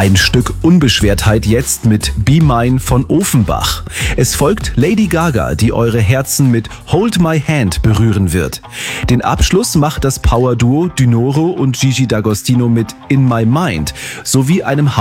Ein Stück Unbeschwertheit jetzt mit Be Mine von Ofenbach. Es folgt Lady Gaga, die eure Herzen mit Hold My Hand berühren wird. Den Abschluss macht das Power-Duo Dynoro und Gigi D'Agostino mit In My Mind sowie einem